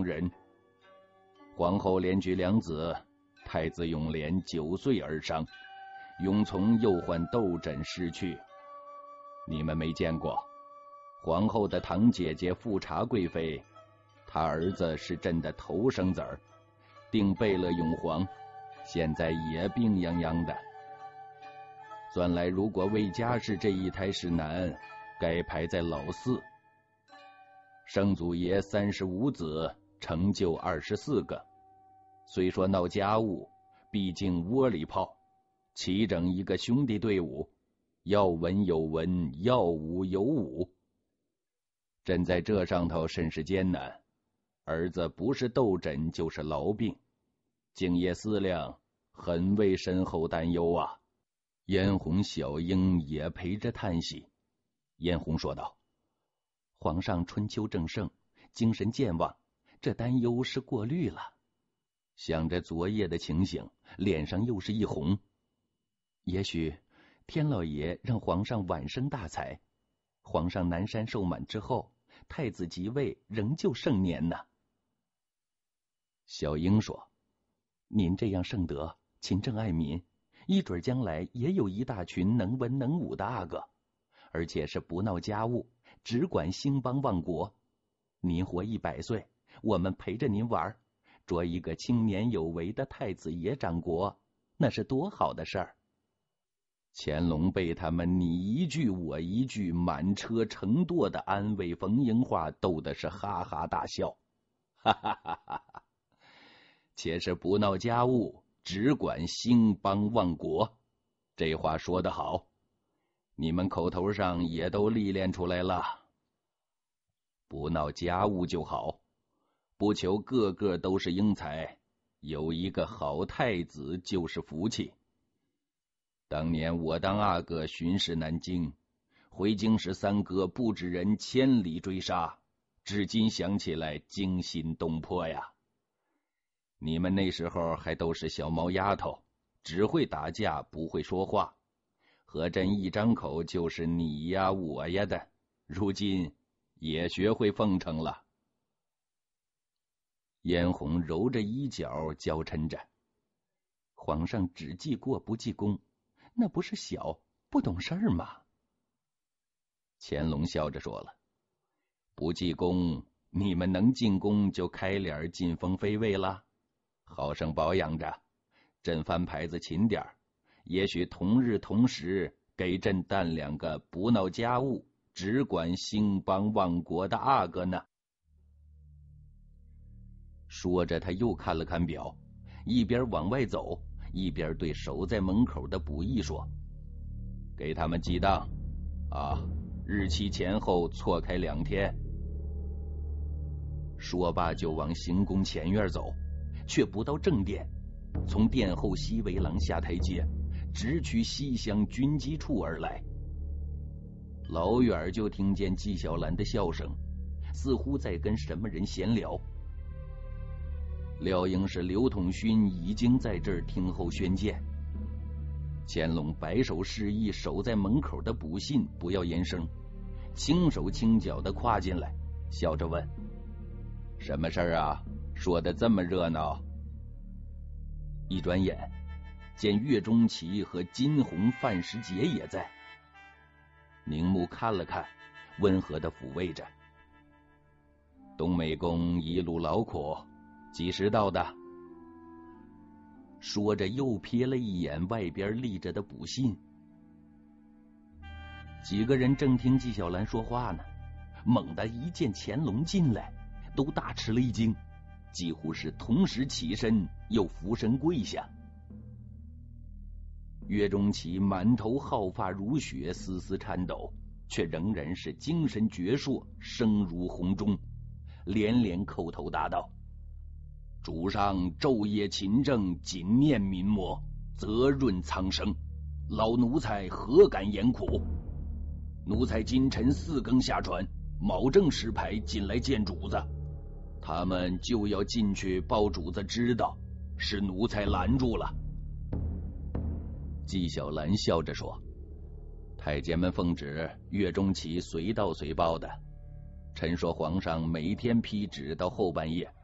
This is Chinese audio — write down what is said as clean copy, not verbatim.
人。皇后连举两子，太子永连9岁而伤，永从又患痘疹失去。你们没见过，皇后的堂姐姐富察贵妃，她儿子是朕的头生子儿，定贝勒永璜，现在也病殃殃的。算来如果魏家氏这一胎是男，该排在老4。圣祖爷35子，成就24个。虽说闹家务，毕竟窝里炮，齐整一个兄弟队伍，要文有文，要武有武。朕在这上头甚是艰难，儿子不是痘疹就是痨病，敬业思量，很为身后担忧啊。嫣红、小英也陪着叹息。嫣红说道：皇上春秋正盛，精神健忘，这担忧是过虑了。想着昨夜的情形，脸上又是一红。也许天老爷让皇上晚生大才，皇上南山受满之后，太子即位仍旧盛年呢。小英说：您这样圣德，勤政爱民，一准将来也有一大群能文能武的阿哥，而且是不闹家务，只管兴邦旺国。您活100岁，我们陪着您玩，捉一个青年有为的太子爷掌国，那是多好的事儿。乾隆被他们你一句我一句满车乘垛的安慰逢迎话逗的是哈哈大笑。哈哈哈哈哈！且是不闹家务，只管兴邦旺国，这话说得好，你们口头上也都历练出来了。不闹家务就好，不求个个都是英才，有一个好太子就是福气。当年我当阿哥巡视南京，回京时三哥不止人千里追杀，至今想起来惊心动魄呀。你们那时候还都是小毛丫头，只会打架不会说话，和朕一张口就是你呀我呀的，如今也学会奉承了。嫣红揉着衣角娇嗔着：皇上只记过不记功，那不是小不懂事儿吗？乾隆笑着说了：不记功，你们能进宫就开脸进封妃位了，好生保养着，朕翻牌子勤点儿，也许同日同时给朕诞2个不闹家务，只管兴邦旺国的阿哥呢。说着他又看了看表，一边往外走，一边对守在门口的卜义说：给他们记当啊，日期前后错开2天。说罢就往行宫前院走，却不到正殿，从殿后西围廊下台阶，直趋西厢军机处而来。老远就听见纪晓岚的笑声，似乎在跟什么人闲聊。料应是刘统勋已经在这儿听候宣见。乾隆摆手示意守在门口的卜信不要言声，轻手轻脚的跨进来，笑着问：什么事儿啊？说得这么热闹。一转眼见岳钟琪和金鸿、范时杰也在，凝目看了看，温和的抚慰着：东美公一路劳苦，几时到的？说着又瞥了一眼外边立着的卜信。几个人正听纪晓岚说话呢，猛地一见乾隆进来，都大吃了一惊，几乎是同时起身又俯身跪下。岳钟琪满头皓发如雪，丝丝颤抖，却仍然是精神矍铄，声如洪钟，连连叩头答道：主上昼夜勤政，谨念民魔，泽润苍生，老奴才何敢言苦？奴才今晨4更下船，卯正石牌进来见主子，他们就要进去报主子知道，是奴才拦住了。纪晓岚笑着说：太监们奉旨，岳钟琪随到随报的。臣说皇上每天批旨到后半夜，